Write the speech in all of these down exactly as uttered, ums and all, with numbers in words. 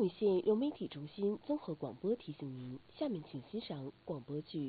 禹县融媒体中心综合广播提醒您，下面请欣赏广播剧。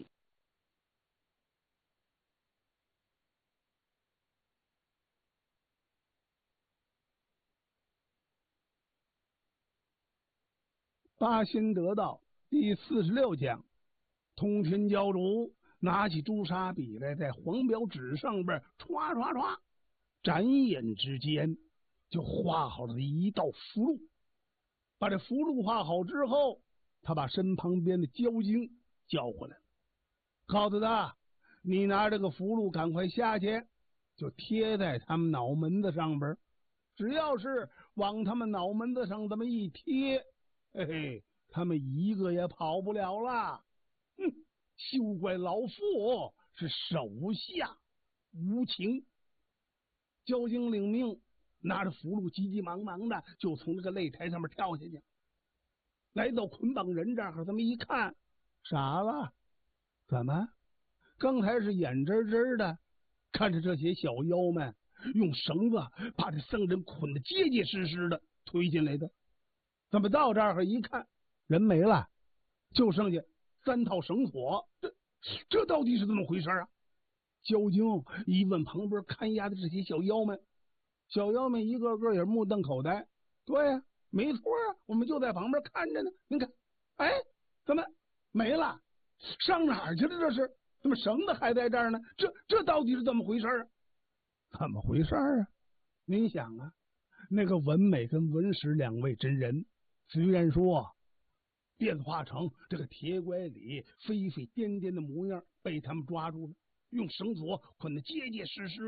八仙得道第四十六讲，通天教主拿起朱砂笔来，在黄表纸上边唰唰唰，眨眼之间就画好了一道符箓。把这符箓画好之后，他把身旁边的焦精叫回来，告诉他：“你拿这个符箓赶快下去，就贴在他们脑门子上边。只要是往他们脑门子上这么一贴，嘿嘿，他们一个也跑不了了。哼，休怪老夫是手下无情。”焦精领命，拿着符箓急急忙忙的就从这个擂台上面跳下去，来到捆绑人这儿，这么一看，傻了。怎么刚才是眼睁睁的看着这些小妖们用绳子把这僧人捆得结结实实的推进来的，怎么到这儿一看人没了，就剩下三套绳索，这这到底是怎么回事啊？焦精一问旁边看押的这些小妖们，小妖们一个个也目瞪口呆。对呀、啊，没错啊，我们就在旁边看着呢。您看，哎，怎么没了？上哪儿去了？这是怎么绳子还在这儿呢？这这到底是怎么回事啊？怎么回事啊？您想啊，那个文美跟文史两位真人，虽然说变化成这个铁拐李飞飞颠颠的模样，被他们抓住了，用绳索捆得结结实实。